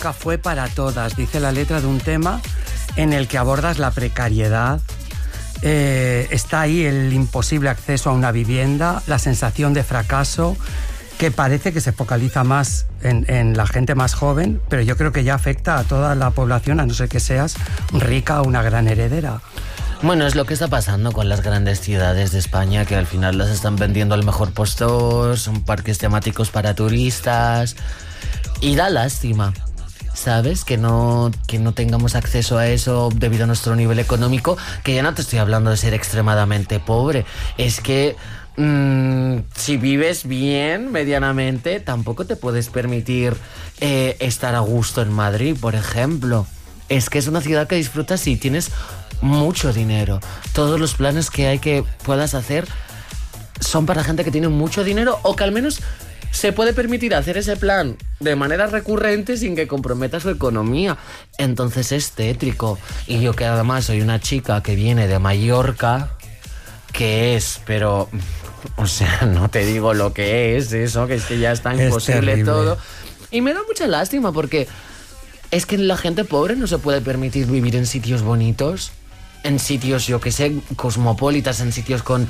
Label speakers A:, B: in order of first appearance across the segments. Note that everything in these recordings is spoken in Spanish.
A: Café para todas, dice la letra de un tema en el que abordas la precariedad. Está ahí el imposible acceso a una vivienda, la sensación de fracaso, que parece que se focaliza más en la gente más joven, pero yo creo que ya afecta a toda la población, a no ser que seas rica o una gran heredera.
B: Bueno, es lo que está pasando con las grandes ciudades de España, que al final las están vendiendo al mejor postor, son parques temáticos para turistas, y da lástima, ¿sabes? Que no tengamos acceso a eso debido a nuestro nivel económico, que ya no te estoy hablando de ser extremadamente pobre, es que si vives bien, medianamente, tampoco te puedes permitir estar a gusto en Madrid, por ejemplo. Es que es una ciudad que disfrutas si tienes mucho dinero. Todos los planes que hay que puedas hacer son para gente que tiene mucho dinero o que al menos se puede permitir hacer ese plan de manera recurrente sin que comprometa su economía. Entonces es tétrico. Y yo, que además soy una chica que viene de Mallorca, que es, pero, o sea, no te digo lo que es eso, que es que ya está imposible todo. Y me da mucha lástima porque es que la gente pobre no se puede permitir vivir en sitios bonitos, en sitios, yo que sé, cosmopolitas, en sitios con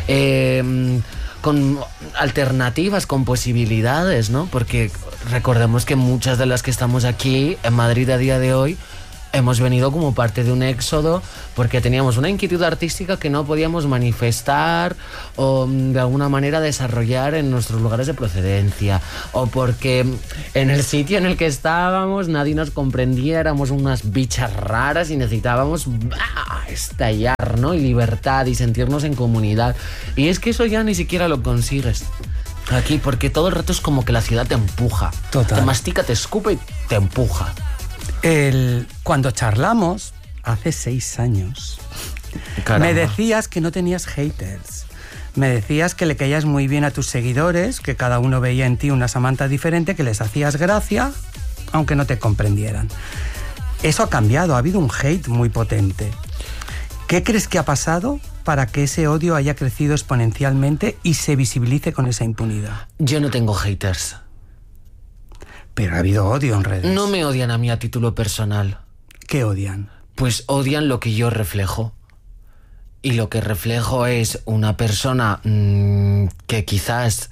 B: alternativas, con posibilidades, ¿no? Porque recordemos que muchas de las que estamos aquí en Madrid a día de hoy hemos venido como parte de un éxodo porque teníamos una inquietud artística que no podíamos manifestar o de alguna manera desarrollar en nuestros lugares de procedencia, o porque en el sitio en el que estábamos nadie nos comprendía, éramos unas bichas raras y necesitábamos estallar, ¿no? Y libertad y sentirnos en comunidad. Y es que eso ya ni siquiera lo consigues aquí, porque todo el rato es como que la ciudad te empuja.
A: Total.
B: Te mastica, te escupe y te empuja.
A: Cuando charlamos, hace 6 años,
B: Caramba.
A: me decías que no tenías haters. Me decías que le caías muy bien a tus seguidores, que cada uno veía en ti una Samantha diferente, que les hacías gracia, aunque no te comprendieran. Eso ha cambiado, ha habido un hate muy potente. ¿Qué crees que ha pasado para que ese odio haya crecido exponencialmente y se visibilice con esa impunidad?
B: Yo no tengo haters.
A: Pero ha habido odio en redes.
B: No me odian a mí a título personal.
A: ¿Qué odian?
B: Pues odian lo que yo reflejo. Y lo que reflejo es una persona que quizás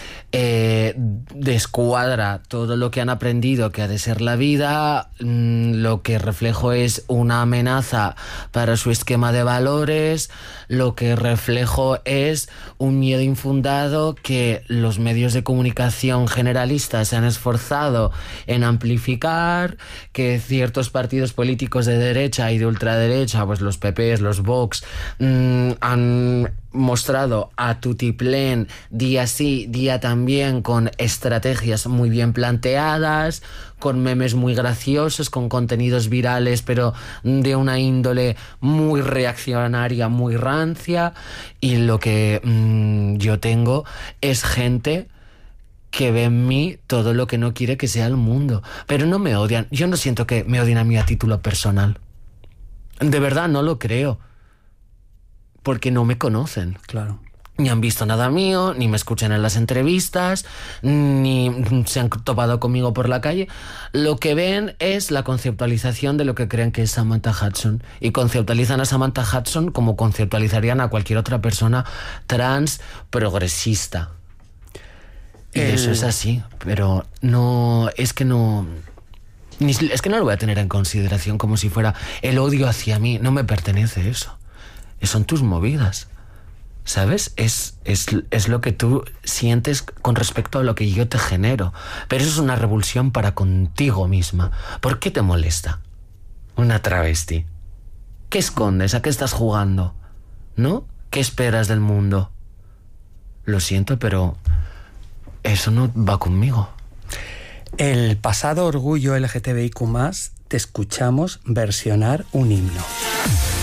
B: descuadra todo lo que han aprendido que ha de ser la vida. Lo que reflejo es una amenaza para su esquema de valores. Lo que reflejo es un miedo infundado que los medios de comunicación generalistas se han esforzado en amplificar, que ciertos partidos políticos de derecha y de ultraderecha, pues los PPs, los Vox, han mostrado a tutiplén día sí, día también, con estrategias muy bien planteadas, con memes muy graciosos, con contenidos virales, pero de una índole muy reaccionaria, muy rancia. Y lo que yo tengo es gente que ve en mí todo lo que no quiere que sea el mundo. Pero no me odian. Yo no siento que me odien a mí a título personal. De verdad, no lo creo. Porque no me conocen.
A: Claro.
B: Ni han visto nada mío, ni me escuchan en las entrevistas, ni se han topado conmigo por la calle. Lo que ven es la conceptualización de lo que creen que es Samantha Hudson. Y conceptualizan a Samantha Hudson como conceptualizarían a cualquier otra persona trans progresista. Y eso es así, pero no, es que no lo voy a tener en consideración como si fuera el odio hacia mí. No me pertenece eso. Son tus movidas, ¿sabes? Es lo que tú sientes con respecto a lo que yo te genero. Pero eso es una revulsión para contigo misma. ¿Por qué te molesta una travesti? ¿Qué escondes? ¿A qué estás jugando? ¿No? ¿Qué esperas del mundo? Lo siento, pero eso no va conmigo.
A: El pasado orgullo LGTBIQ+, te escuchamos versionar un himno.